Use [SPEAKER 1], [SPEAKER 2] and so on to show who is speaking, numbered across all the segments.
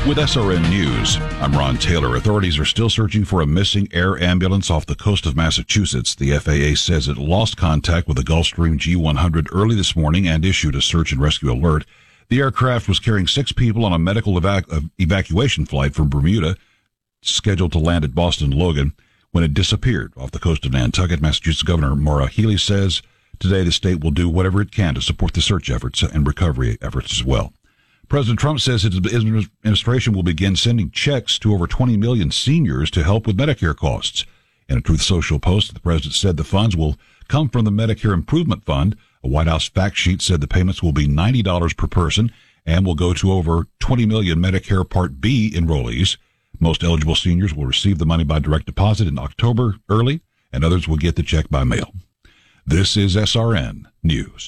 [SPEAKER 1] With SRN News, I'm Ron Taylor. Authorities are still searching for a missing air ambulance off the coast of Massachusetts. The FAA says it lost contact with the Gulfstream G100 early this morning and issued a search and rescue alert. The aircraft was carrying 6 people on a medical evacuation flight from Bermuda, scheduled to land at Boston Logan, when it disappeared off the coast of Nantucket. Massachusetts Governor Maura Healey says today the state will do whatever it can to support the search efforts and recovery efforts as well. President Trump says his administration will begin sending checks to over 20 million seniors to help with Medicare costs. In a Truth Social post, the president said the funds will come from the Medicare Improvement Fund. A White House fact sheet said the payments will be $90 per person and will go to over 20 million Medicare Part B enrollees. Most eligible seniors will receive the money by direct deposit in October early, and others will get the check by mail. This is SRN News.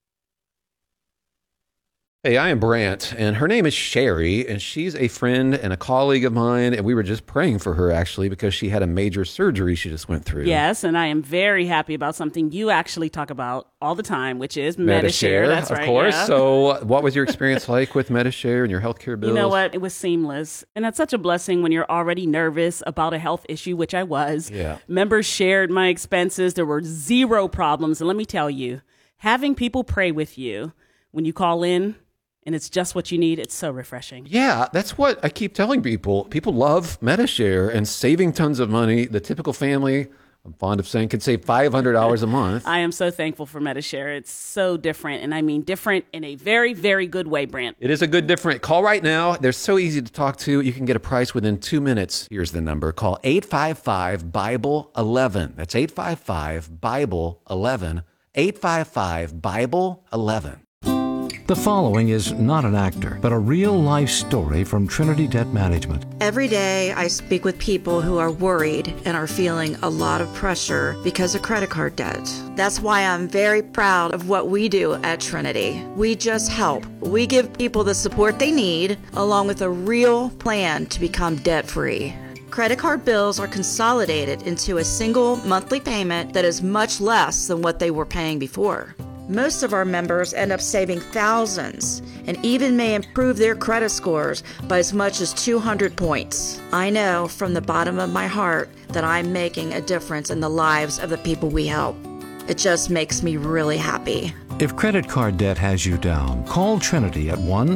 [SPEAKER 2] Hey, I am Brant, and her name is Sherry, and she's a friend and a colleague of mine, and we were just praying for her, actually, because she had a major surgery she just went through.
[SPEAKER 3] Yes, and I am very happy about something you actually talk about all the time, which is Medi-Share. That's right.
[SPEAKER 2] Of course.
[SPEAKER 3] Yeah.
[SPEAKER 2] So what was your experience like with Medi-Share and your healthcare bills?
[SPEAKER 3] You know what? It was seamless, and that's such a blessing when you're already nervous about a health issue, which I was.
[SPEAKER 2] Yeah.
[SPEAKER 3] Members shared my expenses. There were zero problems, and let me tell you, having people pray with you when you call in, and it's just what you need. It's so refreshing.
[SPEAKER 2] Yeah, that's what I keep telling people. People love Medi-Share and saving tons of money. The typical family, I'm fond of saying, could save $500 a month.
[SPEAKER 3] I am so thankful for Medi-Share. It's so different, and I mean different in a very, very good way, Brant.
[SPEAKER 2] It is a good different. Call right now. They're so easy to talk to. You can get a price within 2 minutes. Here's the number. Call 855-BIBLE-11. That's 855-BIBLE-11. 855-BIBLE-11.
[SPEAKER 4] The following is not an actor, but a real-life story from Trinity Debt Management.
[SPEAKER 5] Every day I speak with people who are worried and are feeling a lot of pressure because of credit card debt. That's why I'm very proud of what we do at Trinity. We just help. We give people the support they need, along with a real plan to become debt-free. Credit card bills are consolidated into a single monthly payment that is much less than what they were paying before. Most of our members end up saving thousands and even may improve their credit scores by as much as 200 points. I know from the bottom of my heart that I'm making a difference in the lives of the people we help. It just makes me really happy.
[SPEAKER 4] If credit card debt has you down, call Trinity at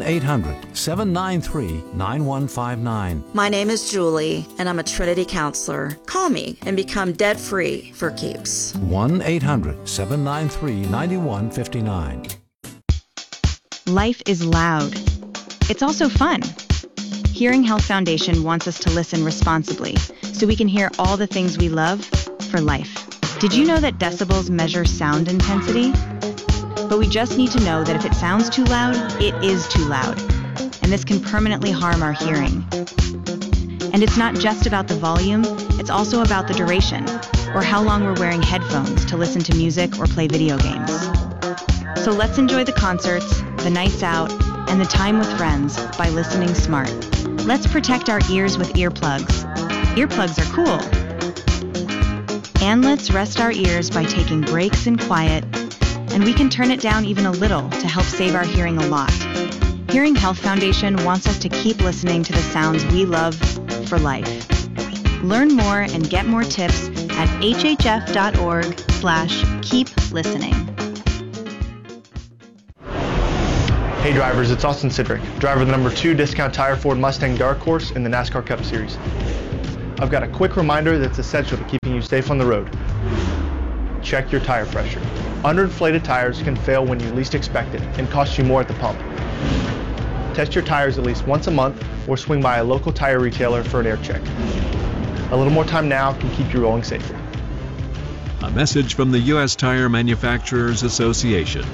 [SPEAKER 4] 1-800-793-9159.
[SPEAKER 5] My name is Julie, and I'm a Trinity counselor. Call me and become debt-free for keeps.
[SPEAKER 4] 1-800-793-9159.
[SPEAKER 6] Life is loud. It's also fun. Hearing Health Foundation wants us to listen responsibly so we can hear all the things we love for life. Did you know that decibels measure sound intensity? But we just need to know that if it sounds too loud, it is too loud. And this can permanently harm our hearing. And it's not just about the volume, it's also about the duration, or how long we're wearing headphones to listen to music or play video games. So let's enjoy the concerts, the nights out, and the time with friends by listening smart. Let's protect our ears with earplugs. Earplugs are cool. And let's rest our ears by taking breaks in quiet, and we can turn it down even a little to help save our hearing a lot. Hearing Health Foundation wants us to keep listening to the sounds we love for life. Learn more and get more tips at hhf.org/keep listening.
[SPEAKER 7] Hey drivers, it's Austin Sidrick, driver of the number 2 Discount Tire Ford Mustang Dark Horse in the NASCAR Cup Series. I've got a quick reminder that's essential to keeping you safe on the road. Check your tire pressure. Underinflated tires can fail when you least expect it and cost you more at the pump. Test your tires at least once a month or swing by a local tire retailer for an air check. A little more time now can keep you rolling safely.
[SPEAKER 8] A message from the U.S. Tire Manufacturers Association.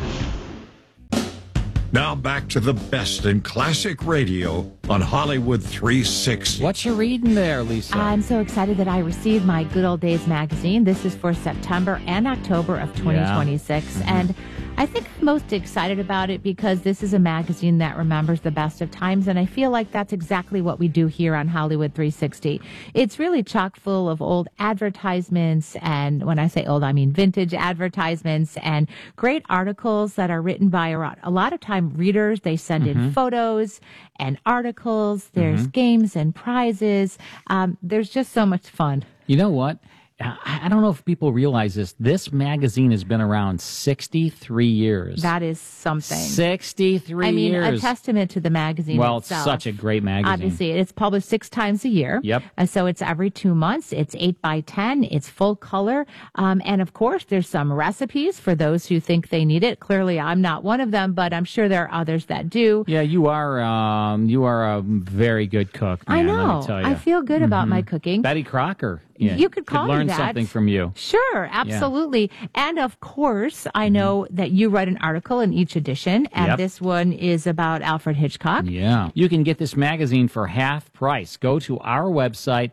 [SPEAKER 9] Now back to the best in classic radio on Hollywood 360.
[SPEAKER 10] What you reading there, Lisa?
[SPEAKER 11] I'm so excited that I received my Good Old Days magazine. This is for September and October of 2026. Yeah. And I think I'm most excited about it because this is a magazine that remembers the best of times, and I feel like that's exactly what we do here on Hollywood 360. It's really chock full of old advertisements, and when I say old, I mean vintage advertisements, and great articles that are written by a lot of times first-time readers. They send in photos and articles. There's games and prizes. There's just so much fun.
[SPEAKER 10] You know what? I don't know if people realize this. This magazine has been around 63 years.
[SPEAKER 11] That is something.
[SPEAKER 10] 63 years.
[SPEAKER 11] I mean, a testament to the magazine
[SPEAKER 10] Well,
[SPEAKER 11] itself.
[SPEAKER 10] it's such a great magazine.
[SPEAKER 11] Obviously, it's published 6 times a year.
[SPEAKER 10] Yep.
[SPEAKER 11] So it's every 2 months. It's 8 by 10. It's full color. And of course, there's some recipes for those who think they need it. Clearly, I'm not one of them, but I'm sure there are others that do.
[SPEAKER 10] Yeah, you are a very good cook, man,
[SPEAKER 11] I know.
[SPEAKER 10] let me tell you.
[SPEAKER 11] I feel good about my cooking.
[SPEAKER 10] Betty Crocker. Yeah,
[SPEAKER 11] You could call me
[SPEAKER 10] learn
[SPEAKER 11] that.
[SPEAKER 10] something from you.
[SPEAKER 11] Sure, absolutely. And of course, I know that you write an article in each edition, and this one is about Alfred Hitchcock.
[SPEAKER 10] Yeah. You can get this magazine for half price. Go to our website,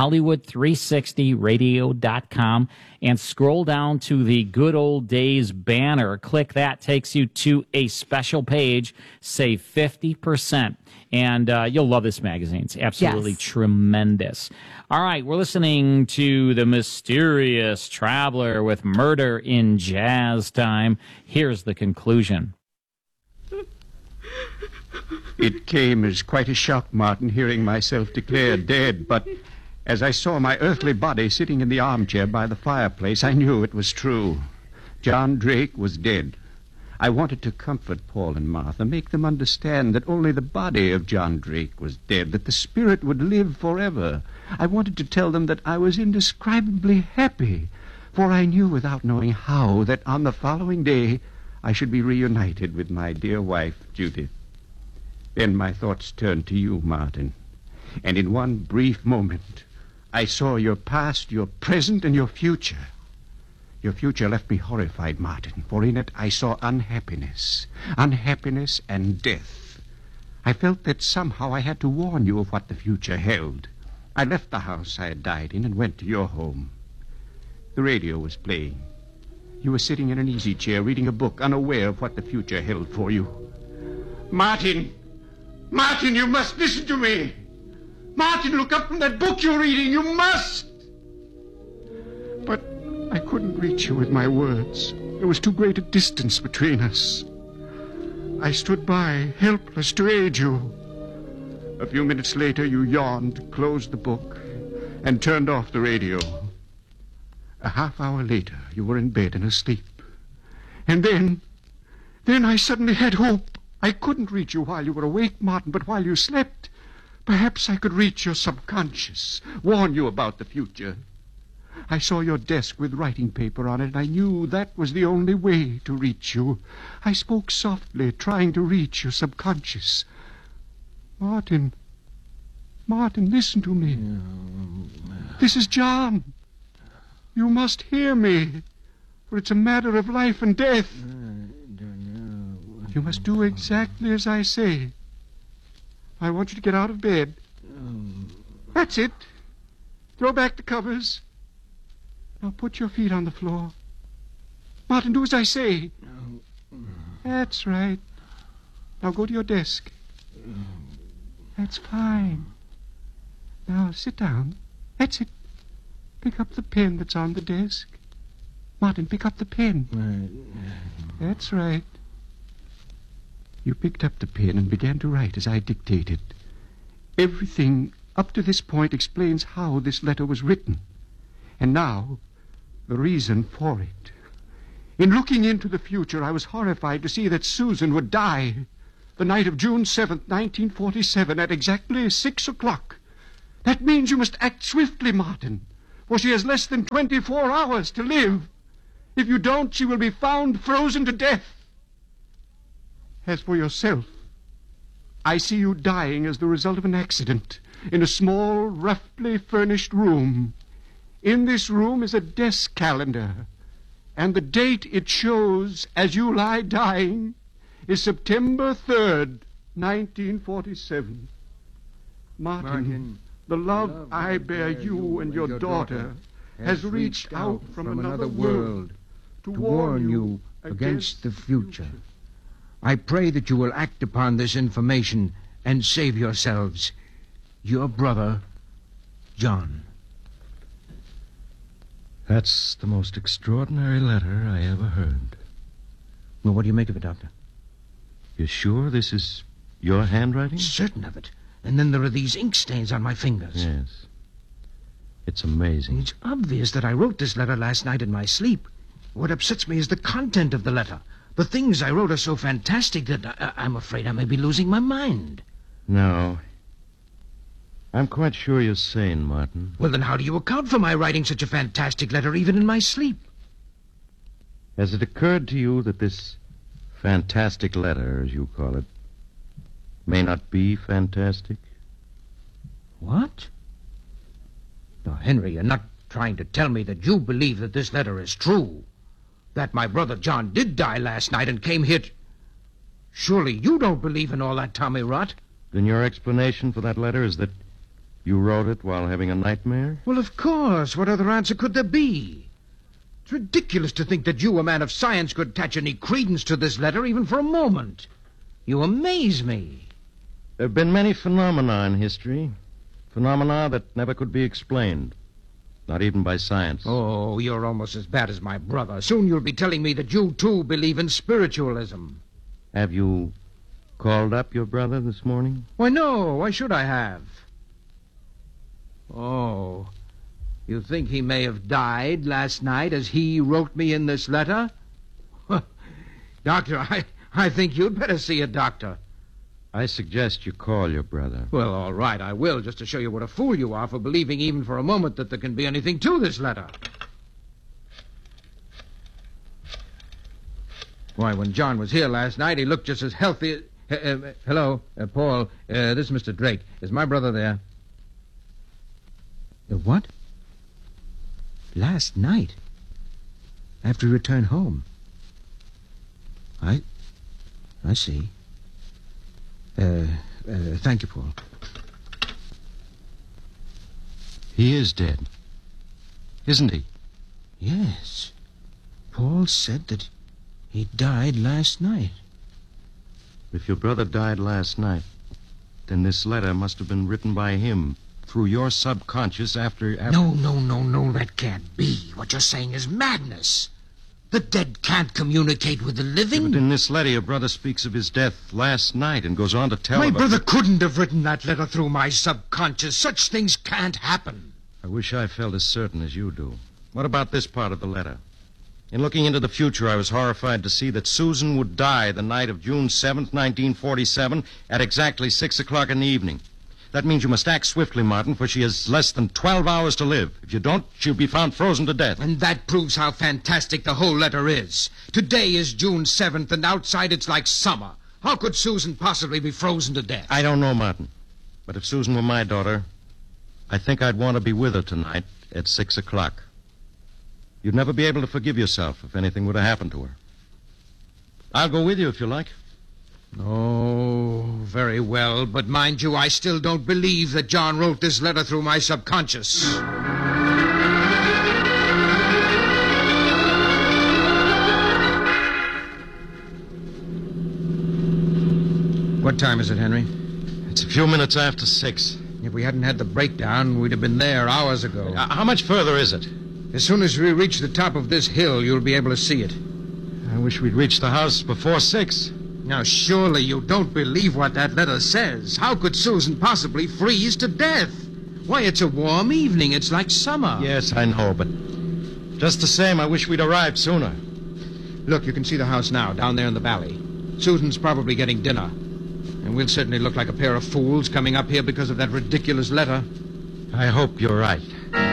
[SPEAKER 10] Hollywood360radio.com, and scroll down to the Good Old Days banner. Click that. Takes you to a special page. Save 50%. And you'll love this magazine. It's absolutely tremendous. All right, we're listening to The Mysterious Traveler with Murder in Jazz Time. Here's the conclusion.
[SPEAKER 12] It came as quite a shock, Martin, hearing myself declared dead, but as I saw my earthly body sitting in the armchair by the fireplace, I knew it was true. John Drake was dead. I wanted to comfort Paul and Martha, make them understand that only the body of John Drake was dead, that the spirit would live forever. I wanted to tell them that I was indescribably happy, for I knew without knowing how that on the following day I should be reunited with my dear wife, Judith. Then my thoughts turned to you, Martin, and in one brief moment I saw your past, your present, and your future. Your future left me horrified, Martin, for in it I saw unhappiness and death. I felt that somehow I had to warn you of what the future held. I left the house I had died in and went to your home. The radio was playing. You were sitting in an easy chair reading a book, unaware of what the future held for you. Martin! Martin, you must listen to me! Martin, look up from that book you're reading! You must! But I couldn't reach you with my words. There was too great a distance between us. I stood by, helpless to aid you. A few minutes later, you yawned, closed the book, and turned off the radio. A half hour later, you were in bed and asleep. And then I suddenly had hope. I couldn't reach you while you were awake, Martin, but while you slept, perhaps I could reach your subconscious, warn you about the future. I saw your desk with writing paper on it, and I knew that was the only way to reach you. I spoke softly, trying to reach your subconscious. Martin, listen to me. This is John. You must hear me, for it's a matter of life and death. You must do exactly as I say. I want you to get out of bed. That's it. Throw back the covers. Now put your feet on the floor. Martin, do as I say. That's right. Now go to your desk. That's fine. Now sit down. That's it. Pick up the pen that's on the desk. Martin, pick up the pen. That's right. You picked up the pen and began to write as I dictated. Everything up to this point explains how this letter was written. And now, the reason for it. In looking into the future, I was horrified to see that Susan would die the night of June 7th, 1947, at exactly 6 o'clock. That means you must act swiftly, Martin, for she has less than 24 hours to live. If you don't, she will be found frozen to death. As for yourself, I see you dying as the result of an accident in a small, roughly furnished room. In this room is a desk calendar, and the date it shows as you lie dying is September 3rd, 1947. Martin, the love I bear you and your daughter has reached out from another world to warn you against the future.
[SPEAKER 13] I pray that you will act upon this information and save yourselves. Your brother, John.
[SPEAKER 9] That's the most extraordinary letter I ever heard.
[SPEAKER 13] Well, what do you make of it, Doctor?
[SPEAKER 14] You're sure this is your handwriting?
[SPEAKER 13] Certain of it. And then there are these ink stains on my fingers.
[SPEAKER 14] Yes. It's amazing.
[SPEAKER 13] It's obvious that I wrote this letter last night in my sleep. What upsets me is the content of the letter. The things I wrote are so fantastic that I'm afraid I may be losing my mind.
[SPEAKER 14] No. I'm quite sure you're sane, Martin.
[SPEAKER 13] Well, then how do you account for my writing such a fantastic letter even in my sleep?
[SPEAKER 14] Has it occurred to you that this fantastic letter, as you call it, may not be fantastic?
[SPEAKER 13] What? Now, Henry, you're not trying to tell me that you believe that this letter is true. That my brother John did die last night and came here. Surely you don't believe in all that tommy rot?
[SPEAKER 14] Then your explanation for that letter is that you wrote it while having a nightmare?
[SPEAKER 13] Well, of course. What other answer could there be? It's ridiculous to think that you, a man of science, could attach any credence to this letter even for a moment. You amaze me.
[SPEAKER 14] There have been many phenomena in history. Phenomena that never could be explained. Not even by science.
[SPEAKER 13] Oh, you're almost as bad as my brother. Soon you'll be telling me that you, too, believe in spiritualism.
[SPEAKER 14] Have you called up your brother this morning?
[SPEAKER 13] Why, no. Why should I have? Oh, you think he may have died last night as he wrote me in this letter? Doctor, I think you'd better see a doctor.
[SPEAKER 14] I suggest you call your brother.
[SPEAKER 13] Well, all right, I will, just to show you what a fool you are for believing even for a moment that there can be anything to this letter. Why, when John was here last night, he looked just as healthy as... hello, Paul. This is Mr. Drake. Is my brother there? What? Last night? After he returned home? I see. Thank you, Paul.
[SPEAKER 14] He is dead, isn't he?
[SPEAKER 13] Yes. Paul said that he died last night.
[SPEAKER 14] If your brother died last night, then this letter must have been written by him through your subconscious after...
[SPEAKER 13] No, that can't be. What you're saying is madness. The dead can't communicate with the living.
[SPEAKER 14] Yeah, but in this letter, your brother speaks of his death last night and goes on to tell
[SPEAKER 13] My brother couldn't have written that letter through my subconscious. Such things can't happen.
[SPEAKER 14] I wish I felt as certain as you do. What about this part of the letter? In looking into the future, I was horrified to see that Susan would die the night of June 7th, 1947, at exactly 6 o'clock in the evening. That means you must act swiftly, Martin, for she has less than 12 hours to live. If you don't, she'll be found frozen to death.
[SPEAKER 13] And that proves how fantastic the whole letter is. Today is June 7th, and outside it's like summer. How could Susan possibly be frozen to death?
[SPEAKER 14] I don't know, Martin. But if Susan were my daughter, I think I'd want to be with her tonight at 6 o'clock. You'd never be able to forgive yourself if anything would have happened to her. I'll go with you if you like.
[SPEAKER 13] Oh, very well. But mind you, I still don't believe that John wrote this letter through my subconscious. What time is it, Henry?
[SPEAKER 14] It's a few minutes after 6.
[SPEAKER 13] If we hadn't had the breakdown, we'd have been there hours ago.
[SPEAKER 14] How much further is it?
[SPEAKER 13] As soon as we reach the top of this hill, you'll be able to see it.
[SPEAKER 14] I wish we'd reached the house before 6.
[SPEAKER 13] Now, surely you don't believe what that letter says. How could Susan possibly freeze to death? Why, it's a warm evening. It's like summer.
[SPEAKER 14] Yes, I know, but just the same, I wish we'd arrived sooner.
[SPEAKER 13] Look, you can see the house now, down there in the valley. Susan's probably getting dinner. And we'll certainly look like a pair of fools coming up here because of that ridiculous letter.
[SPEAKER 14] I hope you're right.